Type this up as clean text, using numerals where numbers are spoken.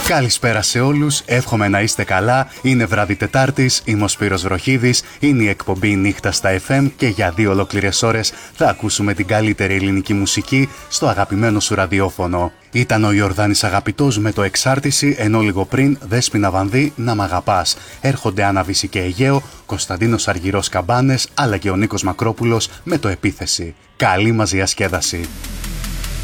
Καλησπέρα σε όλους, εύχομαι να είστε καλά. Είναι βράδυ Τετάρτης, είμαι ο Σπύρος Βροχίδης, είναι η εκπομπή Νύχτα στα FM και για 2 ολόκληρες ώρες θα ακούσουμε την καλύτερη ελληνική μουσική στο αγαπημένο σου ραδιόφωνο. Ήταν ο Ιορδάνης Αγαπητός με το Εξάρτηση, ενώ λίγο πριν Δέσποινα Βανδύ, Να μ' αγαπάς. Έρχονται Άννα Βύση και Αιγαίο, Κωνσταντίνος Αργυρός Καμπάνες, αλλά και ο Νίκος Μακρόπουλος με το Επίθεση. Καλή μας διασκέδαση.